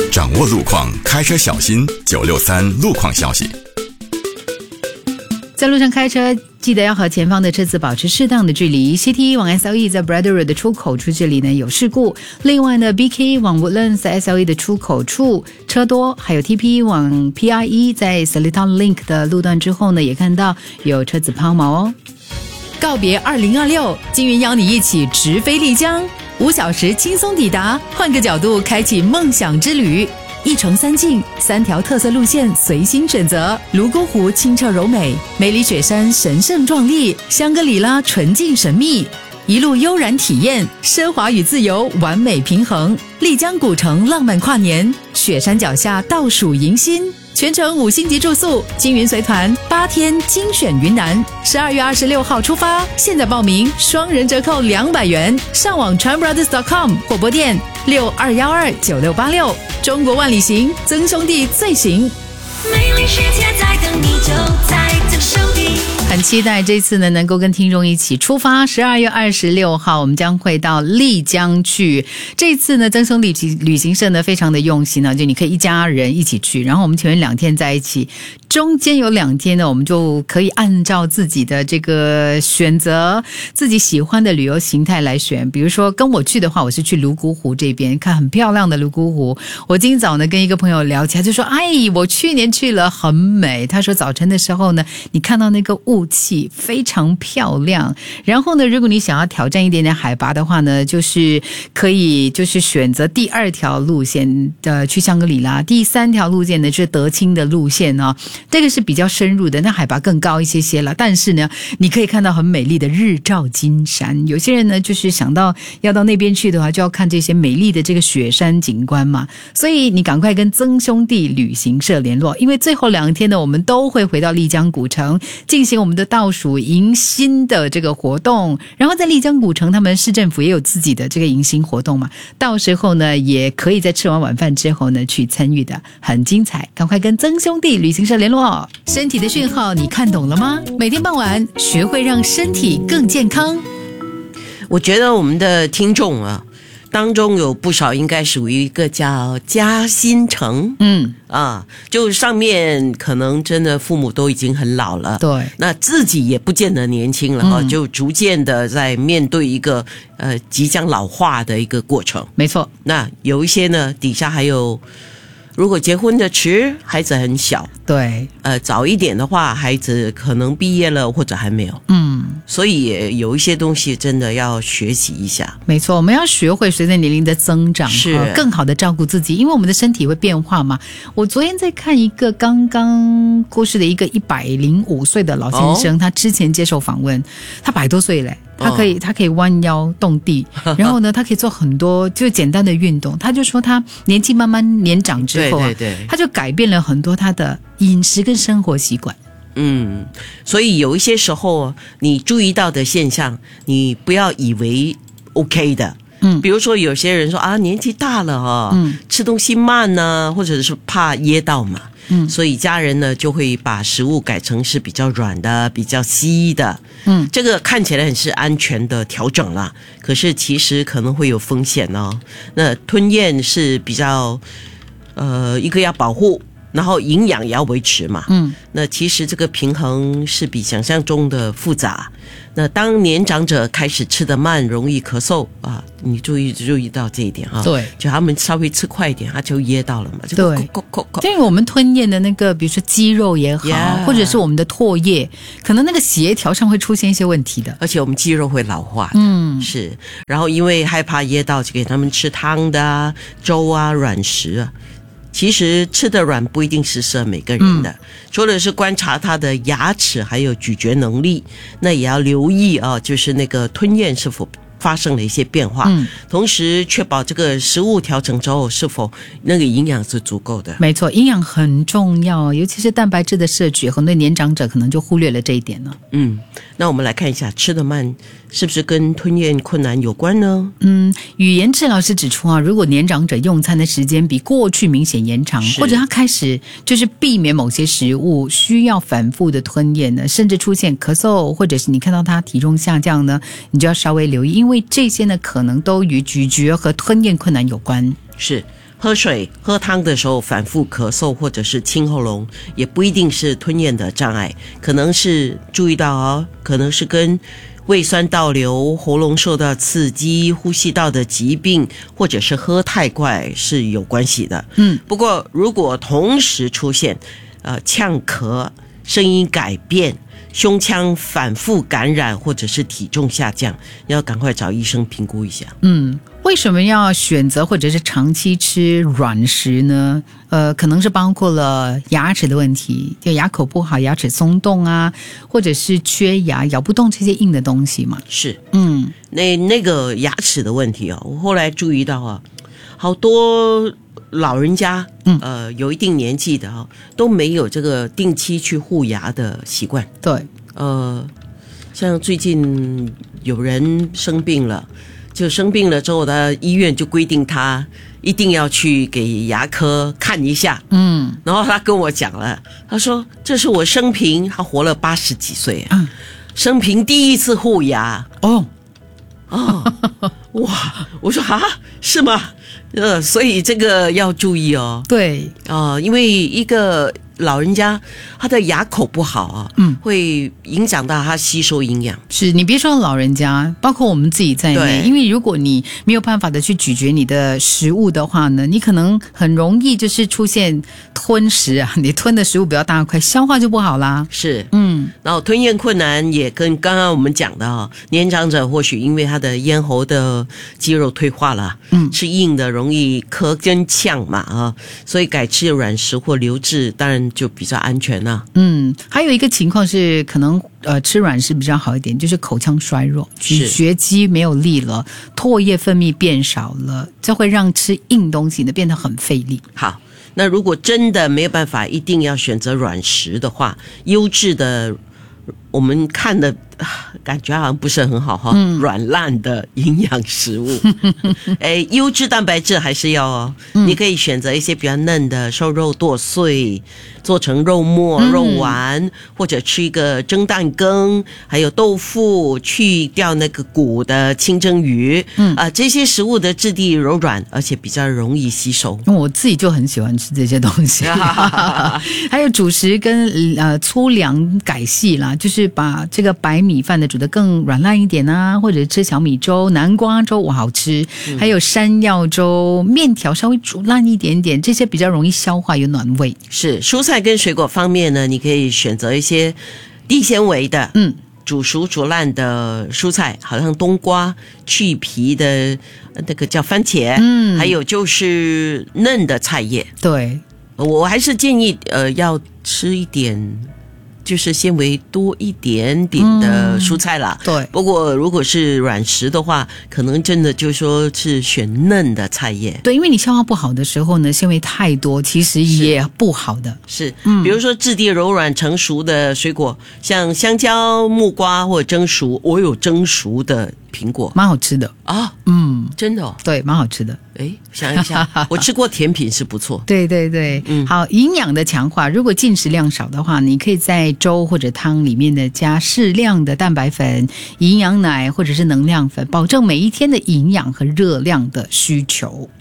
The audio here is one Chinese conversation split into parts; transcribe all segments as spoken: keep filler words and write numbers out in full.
掌握路况，开车小心。九六三路况消息。 在路上开车，记得要和前方的车子保持适当的距离。C T 往 S L E 在 Braddell Road 的出口处这里呢有事故，另外呢 B K 往 Woodlands 在 S L E 的出口处车多，还有 T P 往 P I E 在 Seletar Link 的路段之后呢也看到有车子抛锚哦。告别二零二六，金云邀你一起直飞丽江，五小时轻松抵达，换个角度开启梦想之旅。一城三境，三条特色路线随心选择。泸沽湖清澈柔美，梅里雪山神圣壮丽，香格里拉纯净神秘，一路悠然体验，奢华与自由完美平衡。丽江古城浪漫跨年，雪山脚下倒数迎新，全程五星级住宿，金云随团八天精选云南，十二月二十六号出发，现在报名双人折扣两百元，上网 tranbrothers dot com 或拨电六二一二九六八六。中国万里行，曾兄弟最行。 美丽世界在等你，就在曾兄弟。 很期待这次呢能够跟听众一起出发，十二月二十六号我们将会到丽江去。这次呢曾兄弟旅行社呢非常的用心呢，就你可以一家人一起去，然后我们前面两天在一起，中间有两天呢我们就可以按照自己的这个选择自己喜欢的旅游形态来选。比如说跟我去的话，我是去泸沽湖这边看很漂亮的泸沽湖。我今早呢跟一个朋友聊起来，就说哎我去年去了很美，他说早晨的时候呢你看到那个雾气非常漂亮，然后呢如果你想要挑战一点点海拔的话呢，就是可以就是选择第二条路线的去香格里拉，第三条路线呢就是德清的路线哦，这个是比较深入的，那海拔更高一些些了，但是呢你可以看到很美丽的日照金山。有些人呢就是想到要到那边去的话，就要看这些美丽的这个雪山景观嘛，所以你赶快跟曾兄弟旅行社联络，因为最后两天呢我们都会回到丽江古城进行我们的倒数迎新的这个活动，然后在丽江古城他们市政府也有自己的这个迎新活动嘛，到时候呢也可以在吃完晚饭之后呢去参与的，很精彩，赶快跟曾兄弟旅行社联络。身体的讯号你看懂了吗？每天傍晚学会让身体更健康。 我觉得我们的听众啊当中有不少应该属于一个叫嘉兴城，嗯啊，就上面可能真的父母都已经很老了，对，那自己也不见得年轻了哈、嗯，就逐渐的在面对一个呃即将老化的一个过程。 没错， 那有一些呢底下还有，如果结婚的迟，孩子很小， 对， 呃早一点的话，孩子可能毕业了或者还没有，嗯，所以也有一些东西真的要学习一下。 没错，我们要学会随着年龄的增长是更好的照顾自己，因为我们的身体会变化嘛。我昨天在看一个刚刚过世的一个一百零五岁的老先生、哦、他之前接受访问，他百多岁嘞，他可以、哦、他可以弯腰动地，然后呢他可以做很多就简单的运动。他就说他年纪慢慢年长之后啊，对对对，他就改变了很多他的饮食跟生活习惯。 嗯，所以有一些时候你注意到的现象，你不要以为 OK 的。嗯，比如说有些人说啊，年纪大了哦，嗯，吃东西慢呢、啊，或者是怕噎到嘛。嗯，所以家人呢就会把食物改成是比较软的、比较稀的。嗯，这个看起来很是安全的调整啦，可是其实可能会有风险哦。那吞咽是比较呃一个要保护，然后营养也要维持嘛。嗯，那其实这个平衡是比想象中的复杂。那当年长者开始吃得慢，容易咳嗽啊，你注意注意到这一点啊。对，就他们稍微吃快一点，他就噎到了嘛。就对，因为我们吞咽的那个，比如说肌肉也好， yeah. 或者是我们的唾液，可能那个协调上会出现一些问题的， 而且我们肌肉会老化的。嗯，是。然后因为害怕噎到，就给他们吃汤的啊、粥啊、软食啊。其实吃的软不一定是适合每个人的、嗯、除了是观察他的牙齿还有咀嚼能力，那也要留意啊，就是那个吞咽是否发生了一些变化、嗯、同时确保这个食物调整之后是否那个营养是足够的。 没错，营养很重要，尤其是蛋白质的摄取，很多年长者可能就忽略了这一点了。 嗯，那我们来看一下吃得慢是不是跟吞咽困难有关呢？ 嗯，语言治疗师指出啊，如果年长者用餐的时间比过去明显延长，或者他开始就是避免某些食物，需要反复的吞咽呢，甚至出现咳嗽，或者是你看到他体重下降呢，你就要稍微留意，因为这些呢可能都与咀嚼和吞咽困难有关。 是， 喝水、喝汤的时候反复咳嗽或者是清喉咙，也不一定是吞咽的障碍，可能是注意到哦，可能是跟胃酸倒流、喉咙受到刺激、呼吸道的疾病，或者是喝太快是有关系的。 嗯， 不过如果同时出现呃呛咳、声音改变、胸腔反复感染或者是体重下降，要赶快找医生评估一下。 嗯，为什么要选择或者是长期吃软食呢？呃，可能是包括了牙齿的问题，就牙口不好、牙齿松动啊，或者是缺牙、咬不动这些硬的东西嘛。 是， 嗯， 那那个牙齿的问题啊，我后来注意到啊，好多老人家， 嗯呃，有一定年纪的啊，都没有这个定期去护牙的习惯。 对， 呃，像最近有人生病了，就生病了之后，他医院就规定他一定要去给牙科看一下。 嗯， 然后他跟我讲了，他说这是我生平，他活了八十几岁， 嗯， 生平第一次护牙。 哦， 哦，哇！我说啊，是吗？呃，所以这个要注意哦。 对， 呃，因为一个老人家他的牙口不好啊， 嗯， 会影响到他吸收营养。 是你别说老人家，包括我们自己在内， 对因为如果你没有办法的去咀嚼你的食物的话呢，你可能很容易就是出现吞食啊，你吞的食物比较大块，消化就不好啦。 是， 嗯， 然后吞咽困难也跟刚刚我们讲的啊，年长者或许因为他的咽喉的肌肉退化了， 嗯， 吃硬的容易咳跟呛嘛啊，所以改吃软食或流质，当然就比较安全啦、啊。 嗯，还有一个情况是，可能呃吃软食比较好一点，就是口腔衰弱，咀嚼肌没有力了，唾液分泌变少了，这会让吃硬东西呢变得很费力。 好，那如果真的没有办法，一定要选择软食的话，优质的我们看的感觉好像不是很好哈， 嗯、 软烂的营养食物，哎，优质蛋白质还是要哦。 嗯、 你可以选择一些比较嫩的瘦肉剁碎，做成肉末、肉丸，嗯、或者吃一个蒸蛋羹，还有豆腐，去掉那个骨的清蒸鱼，嗯啊、呃，这些食物的质地柔软，而且比较容易吸收。 我自己就很喜欢吃这些东西，还有主食跟呃粗粮改系啦，就是把这个白米饭的煮得更软烂一点啊，或者吃小米粥、南瓜粥，哇好吃，嗯、还有山药粥，面条稍微煮烂一点点，这些比较容易消化，有暖胃。 是蔬菜跟水果方面呢，你可以选择一些低纤维的，嗯，煮熟煮烂的蔬菜，好像冬瓜、去皮的那个叫番茄，嗯，还有就是嫩的菜叶。 对， 我还是建议呃要吃一点。就是纤维多一点点的蔬菜啦、 嗯、对， 不过如果是软食的话，可能真的就说是选嫩的菜叶。 对，因为你消化不好的时候呢，纤维太多其实也不好的。 是，嗯，比如说质地柔软成熟的水果，像香蕉、木瓜或者蒸熟，我有蒸熟的苹果， 蛮好吃的啊， 嗯， 真的哦， 对，蛮好吃的。 哎，想一下，我吃过甜品是不错。 对对对，嗯，好，营养的强化，如果进食量少的话，你可以在粥或者汤里面呢加适量的蛋白粉、营养奶或者是能量粉，保证每一天的营养和热量的需求。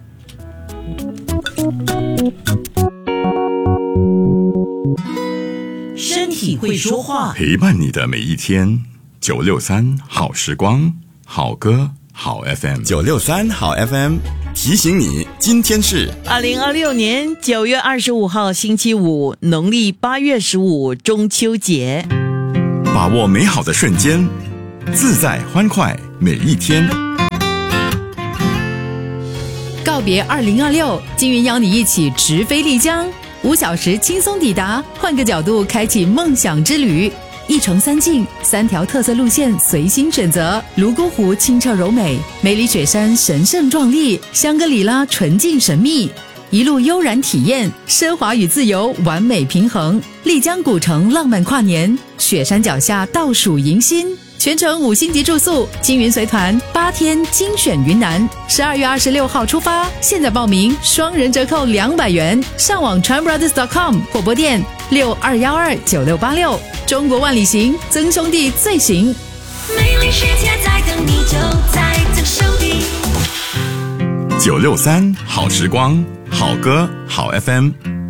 身体会说话， 陪伴你的每一天。九六三好时光，好歌好 F M， 九六三好 F M 提醒你，今天是二零二六年九月二十五号星期五，农历八月十五中秋节。 把握美好的瞬间，自在欢快每一天。 告别二零二六，金云邀你一起直飞丽江，五小时轻松抵达，换个角度开启梦想之旅。一城三境，三条特色路线随心选择。泸沽湖清澈柔美，梅里雪山神圣壮丽，香格里拉纯净神秘，一路悠然体验，奢华与自由完美平衡。丽江古城浪漫跨年，雪山脚下倒数迎新，全程五星级住宿，金云随团八天精选云南，十二月二十六号出发，现在报名双人折扣两百元，上网 tran brothers dot com 或拨电六二幺二九六八六。中国万里行，曾兄弟最行。 美丽世界在等你，就在曾兄弟。 九六三好时光，好歌好 F M。